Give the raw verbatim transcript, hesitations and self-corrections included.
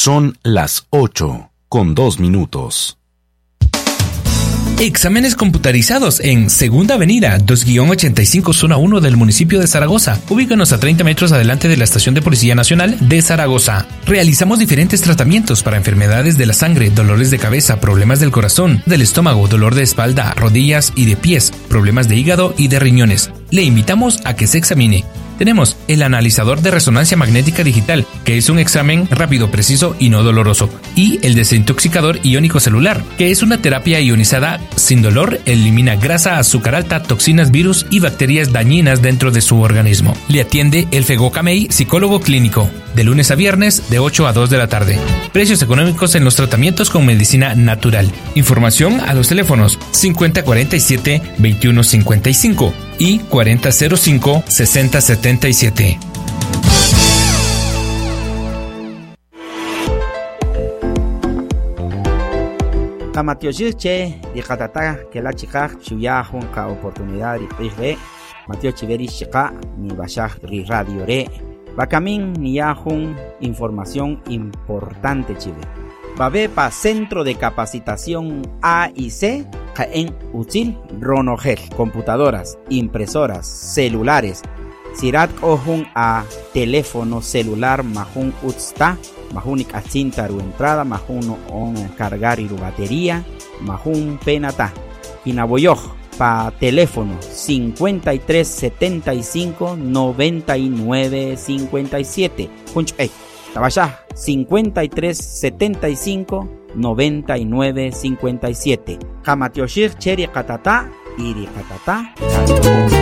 Son las ocho con dos minutos. Exámenes computarizados en Segunda Avenida, dos ochenta y cinco, Zona uno del municipio de Zaragoza. Ubícanos a treinta metros adelante de la Estación de Policía Nacional de Zaragoza. Realizamos diferentes tratamientos para enfermedades de la sangre, dolores de cabeza, problemas del corazón, del estómago, dolor de espalda, rodillas y de pies, problemas de hígado y de riñones. Le invitamos a que se examine. Tenemos el analizador de resonancia magnética digital, que es un examen rápido, preciso y no doloroso, y el desintoxicador iónico celular, que es una terapia ionizada sin dolor, elimina grasa, azúcar alta, toxinas, virus y bacterias dañinas dentro de su organismo. Le atiende el Fego Camey, psicólogo clínico, de lunes a viernes de ocho a dos de la tarde. Precios económicos en los tratamientos con medicina natural. Información a los teléfonos cincuenta cuarenta y siete, veintiuno cincuenta y cinco y cuarenta cero cinco, sesenta setenta y siete. Kamatioche di katata que la chica chuya junca oportunidad de re Mateo Chiveri chica ni bashah ri radio re Bakamin ni yahun información importante chive. Babe pa Centro de Capacitación A y C en Util Ronogel, computadoras, impresoras, celulares. Sirat ohun a teléfono celular mahun utsta, mahunik a cintaru entrada, mahun on cargar y batería, mahun penata. Hinaboyoj pa teléfono cincuenta y tres setenta y cinco noventa y nueve cincuenta y siete. Punch eh, tabasha cincuenta y tres setenta y cinco noventa y nueve cincuenta y siete. Kamatioshir cheri katata iri katata.